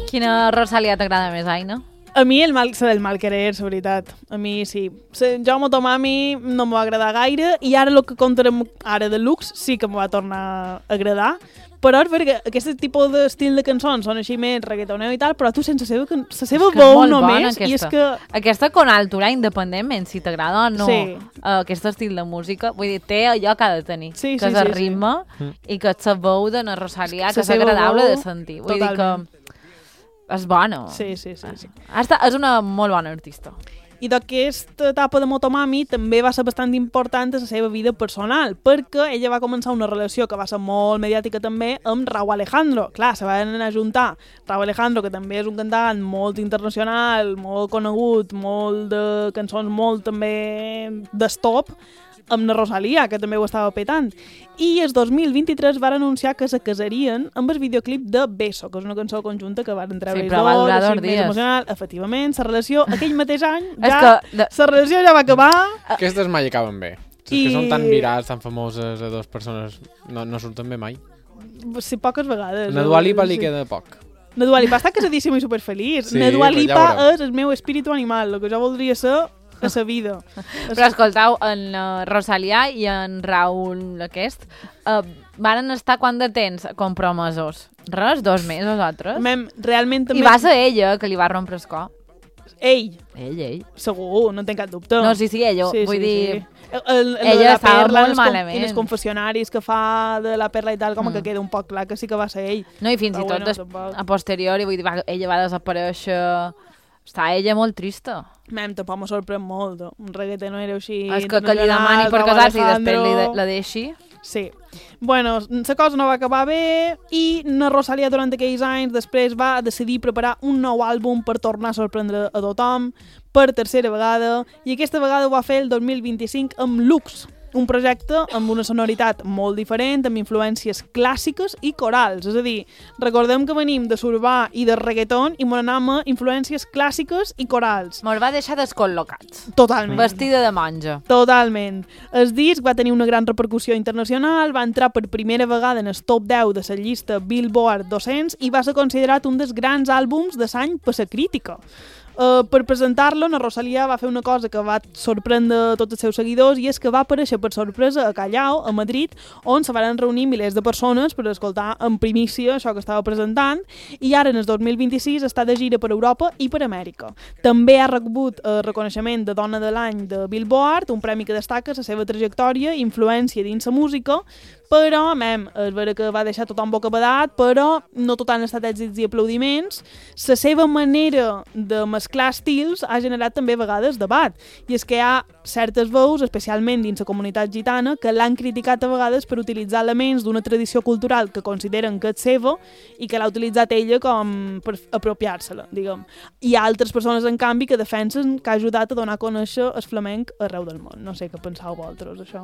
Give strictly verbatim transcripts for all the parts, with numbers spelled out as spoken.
Quina Rosalia t'agrada més, Aina? A mi el mal, el mal querer, la veritat. A mi sí. Jo Motomami no em va agradar gaire i ara el que contarem ara de Lux sí que em va tornar a agradar. Però és perquè aquest tipus d'estil de cançons són així més reggaetoneu i tal, però tu sense la seva, la seva veu només, aquesta. i és que... Aquesta con altura, independentment, si t'agrada o no, sí. uh, aquest estil de música, vull dir, té allò que ha de tenir, sí, que sí, és el sí, ritme sí. i que és la veu de na Rosalia, que és agradable de sentir. Vull totalment. dir que és bona. Sí, sí, sí. sí. Hasta, és una molt bona artista. I d'aquesta etapa de Motomami també va ser bastant important a la seva vida personal, perquè ella va començar una relació que va ser molt mediàtica també amb Rauw Alejandro. Clar, se van anar a juntar Rauw Alejandro, que també és un cantant molt internacional, molt conegut, molt de cançons molt també d'estop, amb la Rosalia, que també ho estava petant. I el dos mil vint-i-tres van anunciar que se casarien amb el videoclip de Beso, que és una cançó conjunta que van treure sí, els dos, així més emocional. Efectivament, la relació aquell mateix any, ja, que de... la relació ja va acabar. Aquestes mai acaben bé. I... que són tan virals, tan famoses, a dues persones, no, no surten bé mai. Sí, poques vegades. Na Dua Lipa li sí. queda poc. Na Dua Lipa està casadíssima i superfeliç. Sí, Na Dua Lipa ja és el meu espíritu animal, el que jo voldria ser a sa vida. Però escoltau, en uh, Rosalia i en Raül aquest uh, van estar quant de temps compromesos? Res, dos mesos, altres. Mem, realment també... I va ser ella que li va rompre el cor. Ell. Ell, ell. Segur, no en tenc cap dubte. No, sí, sí, ella, sí, vull sí, dir... Sí. El, el, ella estava perla, molt malament. I els confessionaris que fa de la perla i tal, com mm. que queda un poc clar que sí que va ser ell. No, i fins però i tot bueno, des, a posteriori, vull dir, va, ella va desaparèixer... Està ella molt trista. Mem, tampoc m'ha sorprèn molt. Un reggaetonero així... És que, que li demani per casar-se i després li de, la deixi. Sí. Bueno, la cosa no va acabar bé i na Rosalia durant aquells anys després va decidir preparar un nou àlbum per tornar a sorprendre a tothom per tercera vegada i aquesta vegada ho va fer el dos mil vint-i-cinc amb Lux, un projecte amb una sonoritat molt diferent, amb influències clàssiques i corals. És a dir, recordem que venim de surbà i de reggaeton i m'ho anem a influències clàssiques i corals. Me'ls va deixar descol·locats. Totalment. Vestida de monja. Totalment. El disc va tenir una gran repercussió internacional, va entrar per primera vegada en el top deu de la llista Billboard dos-cents i va ser considerat un dels grans àlbums de l'any per la crítica. Uh, per presentar-lo, na Rosalia va fer una cosa que va sorprendre tots els seus seguidors i és que va aparèixer per sorpresa a Callao, a Madrid, on se van reunir milers de persones per escoltar en primícia això que estava presentant i ara en el dos mil vint-i-sis està de gira per Europa i per Amèrica. També ha rebut el uh, reconeixement de Dona de l'Any de Billboard, un premi que destaca la seva trajectòria i influència dins la música, però, mem, és vera que va deixar tothom bocabadat, però no tot han estat èxits i aplaudiments. La seva manera de mesclar estils ha generat també a vegades debat. I és que hi ha certes veus, especialment dins la comunitat gitana, que l'han criticat a vegades per utilitzar elements d'una tradició cultural que consideren que és seva i que l'ha utilitzat ella com per apropiar-se-la, diguem. Hi ha altres persones, en canvi, que defensen que ha ajudat a donar a conèixer el flamenc arreu del món. No sé què penseu vosaltres, això.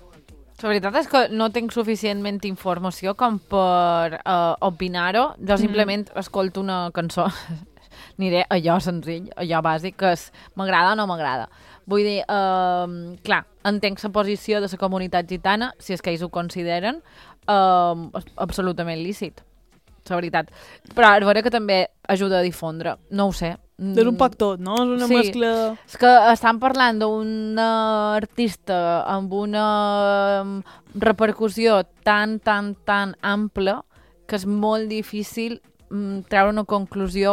La veritat és que no tinc suficientment informació com per uh, opinar-ho. Jo simplement mm. escolto una cançó. Aniré allò senzill, allò bàsic, que és m'agrada o no m'agrada. Vull dir, uh, clar, entenc la posició de la comunitat gitana, si és que ells ho consideren, uh, absolutament lícit. La veritat. Però és vera que també ajuda a difondre. No ho sé. És un poc tot, no? És una sí. mescla... És que estan parlant d'un artista amb una repercussió tan, tan, tan ampla que és molt difícil mm, treure una conclusió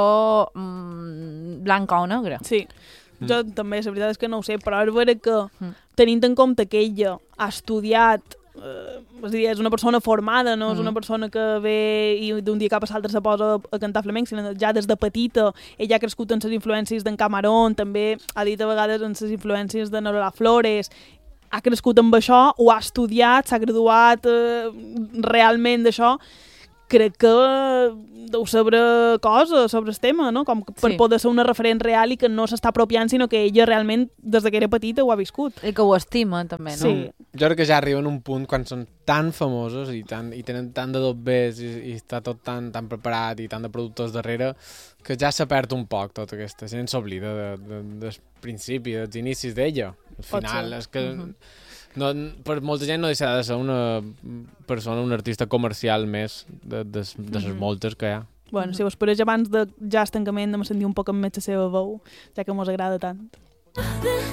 mm, blanca o negra. Sí. Mm. Jo també, la veritat és que no ho sé, però és vera que mm. tenint en compte que ella ha estudiat Uh, és, dir, és una persona formada, no mm. és una persona que ve i d'un dia cap a l'altre se posa a cantar flamenc, sinó ja des de petita ella ha crescut en les influències d'en Camarón, també ha dit a vegades en les influències de Norola Flores, ha crescut amb això, ho ha estudiat, s'ha graduat uh, realment d'això. Crec que deu saber coses sobre el tema, no? Com per sí. poder ser una referent real i que no s'està apropiant, sinó que ella realment, des que era petita, ho ha viscut. I que ho estima, també, no? Sí. Jo crec que ja arriben a un punt quan són tan famosos i, tan, i tenen tant de dobbers i, i està tot tan, tan preparat i tant de productors darrere que ja s'ha perd un poc tota aquesta gent, s'oblida de, de, del principi, dels inicis d'ella. Al final, és que... Uh-huh. No, per molta gent no deixarà de ser una persona, un artista comercial més de, de, de les moltes que hi ha. Bueno, Mhm. si vos pareix abans de ja el tancament de me sentir un poc amb més la seva veu, ja que mos agrada tant.